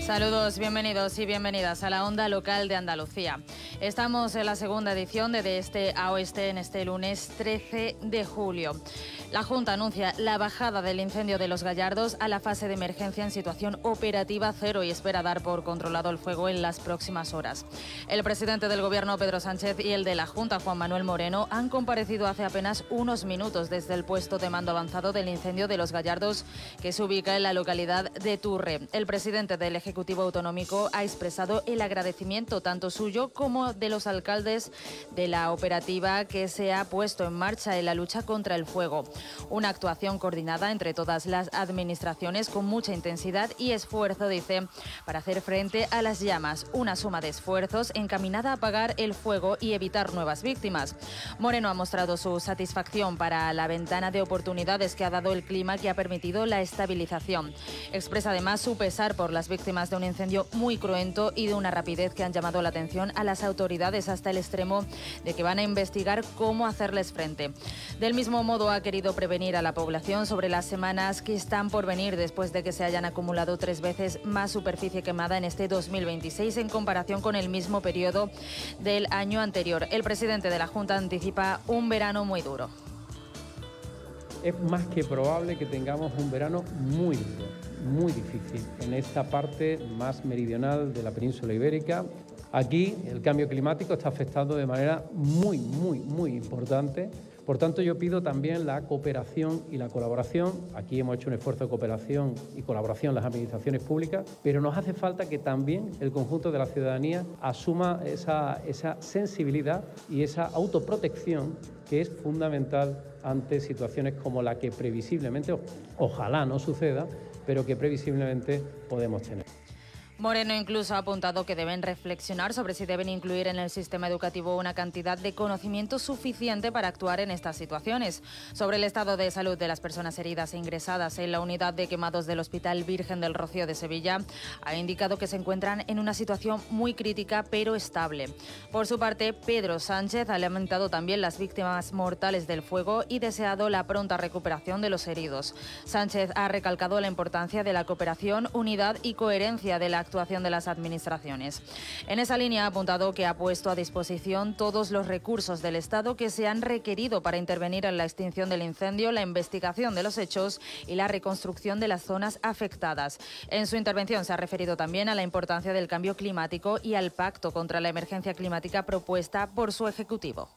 Saludos, bienvenidos y bienvenidas a la Onda Local de Andalucía. Estamos en la segunda edición de Este a Oeste en este lunes 13 de julio. La Junta anuncia la bajada del incendio de Los Gallardos a la fase de emergencia en situación operativa cero y espera dar por controlado el fuego en las próximas horas. El presidente del Gobierno, Pedro Sánchez, y el de la Junta, Juan Manuel Moreno, han comparecido hace apenas unos minutos desde el puesto de mando avanzado del incendio de Los Gallardos, que se ubica en la localidad de Turre. El presidente del Ejecutivo Autonómico ha expresado el agradecimiento tanto suyo como de los alcaldes de la operativa que se ha puesto en marcha en la lucha contra el fuego. Una actuación coordinada entre todas las administraciones con mucha intensidad y esfuerzo, dice, para hacer frente a las llamas. Una suma de esfuerzos encaminada a apagar el fuego y evitar nuevas víctimas. Moreno ha mostrado su satisfacción para la ventana de oportunidades que ha dado el clima que ha permitido la estabilización. Expresa además su pesar por las víctimas de un incendio muy cruento y de una rapidez que han llamado la atención a las autoridades hasta el extremo de que van a investigar cómo hacerles frente. Del mismo modo ha querido prevenir a la población sobre las semanas que están por venir después de que se hayan acumulado 3 veces más superficie quemada en este 2026 en comparación con el mismo periodo del año anterior. El presidente de la Junta anticipa un verano muy duro. Es más que probable que tengamos un verano muy duro, muy difícil, en esta parte más meridional de la península ibérica. Aquí el cambio climático está afectando de manera muy importante. Por tanto, yo pido también la cooperación y la colaboración. Aquí hemos hecho un esfuerzo de cooperación y colaboración en las administraciones públicas, pero nos hace falta que también el conjunto de la ciudadanía asuma esa sensibilidad y esa autoprotección que es fundamental ante situaciones como la que previsiblemente, ojalá no suceda, pero que previsiblemente podemos tener. Moreno incluso ha apuntado que deben reflexionar sobre si deben incluir en el sistema educativo una cantidad de conocimiento suficiente para actuar en estas situaciones. Sobre el estado de salud de las personas heridas e ingresadas en la unidad de quemados del Hospital Virgen del Rocío de Sevilla, ha indicado que se encuentran en una situación muy crítica pero estable. Por su parte, Pedro Sánchez ha lamentado también las víctimas mortales del fuego y deseado la pronta recuperación de los heridos. Sánchez ha recalcado la importancia de la cooperación, unidad y coherencia de la actuación de las administraciones. En esa línea ha apuntado que ha puesto a disposición todos los recursos del Estado que se han requerido para intervenir en la extinción del incendio, la investigación de los hechos y la reconstrucción de las zonas afectadas. En su intervención se ha referido también a la importancia del cambio climático y al pacto contra la emergencia climática propuesta por su Ejecutivo.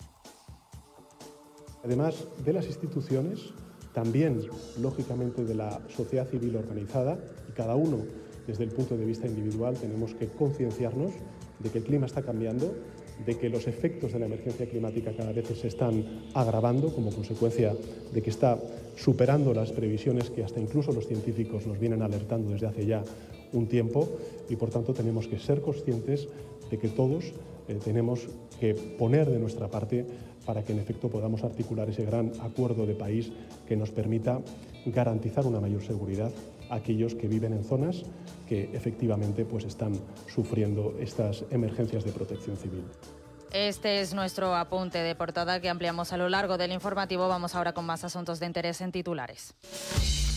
Además de las instituciones, también, lógicamente, de la sociedad civil organizada, y cada uno desde el punto de vista individual tenemos que concienciarnos de que el clima está cambiando, de que los efectos de la emergencia climática cada vez se están agravando como consecuencia de que está superando las previsiones que hasta incluso los científicos nos vienen alertando desde hace ya un tiempo, y por tanto tenemos que ser conscientes de que todos tenemos que poner de nuestra parte para que en efecto podamos articular ese gran acuerdo de país que nos permita garantizar una mayor seguridad a aquellos que viven en zonas que efectivamente pues están sufriendo estas emergencias de protección civil. Este es nuestro apunte de portada que ampliamos a lo largo del informativo. Vamos ahora con más asuntos de interés en titulares.